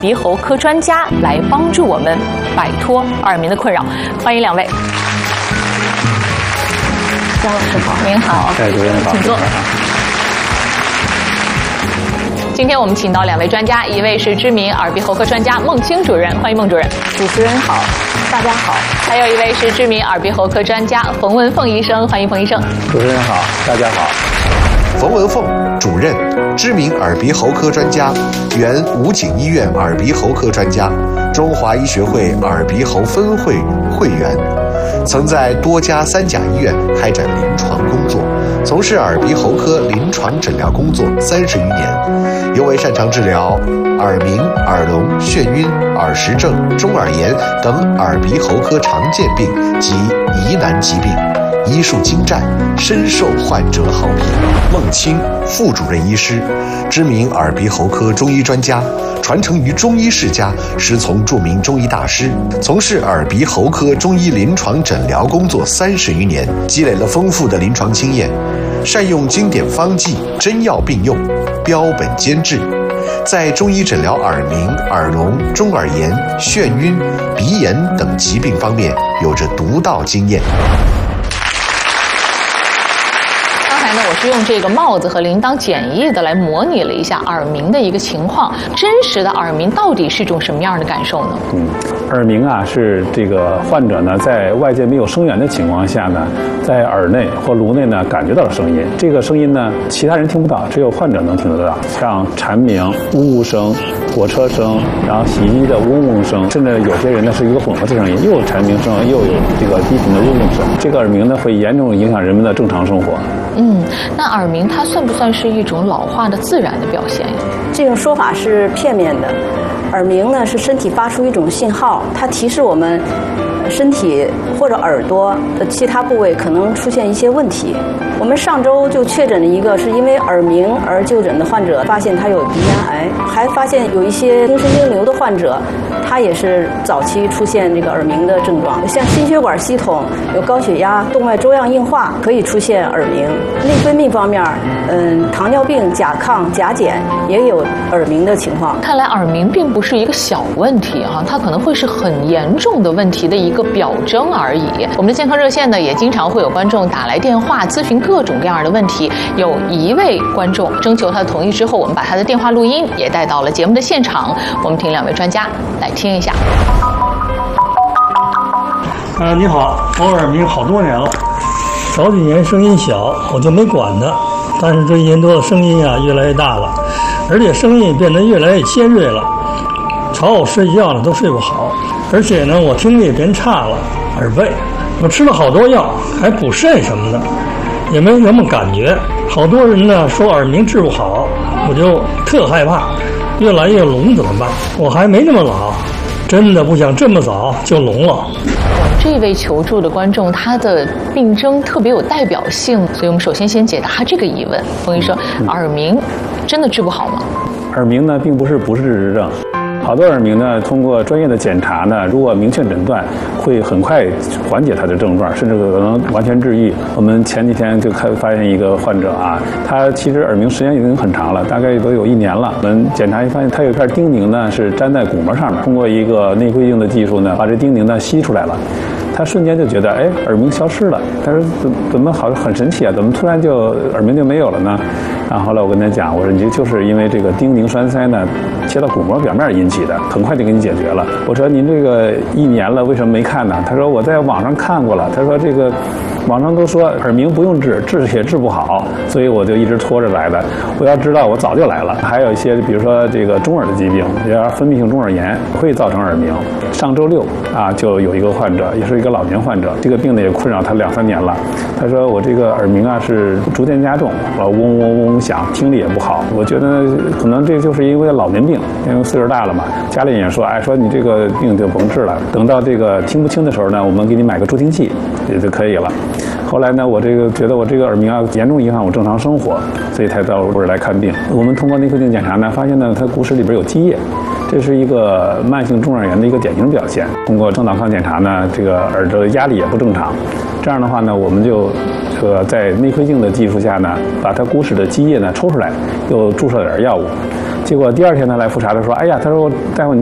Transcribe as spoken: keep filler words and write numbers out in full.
鼻喉科专家来帮助我们摆脱耳鸣的困扰。欢迎两位。张老师好，您好， 哎，主任好， 请坐。今天我们请到两位专家，一位是知名耳鼻喉科专家孟青主任，欢迎孟主任。 主持人好，大家好。 还有一位是知名耳鼻喉科专家冯文凤医生，欢迎冯医生。 主持人好，大家好。 冯文凤主任，知名耳鼻喉科专家，原武警医院耳鼻喉科专家，中华医学会耳鼻喉分会会员，曾在多家三甲医院开展临床工作，从事耳鼻喉科临床诊疗工作三十余年，尤为擅长治疗耳鸣、耳聋、眩晕、耳石症、中耳炎等耳鼻喉科常见病及疑难疾病，医术精湛，深受患者好评。孟青副主任医师，知名耳鼻喉科中医专家，传承于中医世家，师从著名中医大师，从事耳鼻喉科中医临床诊疗工作三十余年，积累了丰富的临床经验，善用经典方剂，真药并用，标本兼治，在中医诊疗耳鸣、耳聋、中耳炎、眩晕、鼻炎等疾病方面有着独到经验。 我是用这个帽子和铃铛简易的来模拟了一下耳鸣的一个情况，真实的耳鸣到底是一种什么样的感受呢？ 嗯，耳鸣啊是这个患者呢在外界没有声源的情况下呢，在耳内或颅内呢感觉到了声音，这个声音呢其他人听不到，只有患者能听得到，像蝉鸣、呜呜声、火车声，然后洗衣机的嗡嗡声，甚至有些人呢是一个混合的声音，又有蝉鸣声，又有这个低频的嗡嗡声。这个耳鸣呢会严重影响人们的正常生活。 嗯，那耳鸣它算不算是一种老化的自然的表现呀？ 这种说法是片面的。耳鸣呢是身体发出一种信号，它提示我们身体或者耳朵的其他部位可能出现一些问题。我们上周就确诊了一个是因为耳鸣而就诊的患者，发现他有鼻咽癌，还发现有一些听神经瘤的患者，他也是早期出现这个耳鸣的症状，像心血管系统有高血压、动脉粥样硬化可以出现耳鸣。内分泌方面，嗯，糖尿病、甲亢、甲减也有耳鸣的情况。 看来耳鸣并不是一个小问题啊，它可能会是很严重的问题的一个表征而已。我们的健康热线呢，也经常会有观众打来电话咨询各种各样的问题。有一位观众征求他的同意之后，我们把他的电话录音也带到了节目的现场，我们听两位专家来听一下。 呃，你好，我耳鸣好多年了，早几年声音小，我就没管它，但是这一年多的声音啊越来越大了，而且声音变得越来越尖锐了，吵我睡觉呢都睡不好，而且呢我听力也变差了，耳背，我吃了好多药，还补肾什么的，也没什么感觉。好多人呢说耳鸣治不好，我就特害怕，越来越聋怎么办？我还没那么老，真的不想这么早就聋了。 这位求助的观众，他的病症特别有代表性，所以我们首先先解答这个疑问。冯医生，耳鸣真的治不好吗？ 耳鸣呢，并不是不治之症。好多耳鸣呢，通过专业的检查呢，如果明确诊断，会很快缓解他的症状，甚至可能完全治愈。我们前几天就开发现一个患者啊，他其实耳鸣时间已经很长了，大概都有一年了。我们检查一发现，他有一片叮咛呢是粘在鼓膜上面，通过一个内窥镜的技术呢，把这叮咛呢吸出来了。他瞬间就觉得，哎，耳鸣消失了。他说怎怎么好像很神奇啊？怎么突然就耳鸣就没有了呢？然后后来我跟他讲，我说你就是因为这个叮咛栓塞呢切到鼓膜表面引起的，很快就给你解决了。我说您这个一年了为什么没看呢？他说我在网上看过了。他说这个网上都说耳鸣不用治，治也治不好，所以我就一直拖着来的。我要知道我早就来了。还有一些比如说这个中耳的疾病，比如分泌性中耳炎会造成耳鸣。上周六啊就有一个患者，也是一个老年患者，这个病呢也困扰他两三年了。他说我这个耳鸣啊是逐渐加重，我嗡嗡嗡响，听力也不好。我觉得可能这就是因为老年病，因为岁数大了嘛。家里人也说，哎，说你这个病就甭治了，等到这个听不清的时候呢，我们给你买个助听器也就可以了。后来呢，我这个觉得我这个耳鸣啊严重影响我正常生活，所以才到我这儿来看病。我们通过内窥镜检查呢，发现呢，它骨室里边有积液，这是一个慢性中耳炎的一个典型表现。通过正脑康检查呢，这个耳朵的压力也不正常。这样的话呢，我们就这个在内窥镜的技术下呢，把它骨室的积液呢抽出来，又注射点药物。 结果第二天他来复查的时候，哎呀，他说大夫。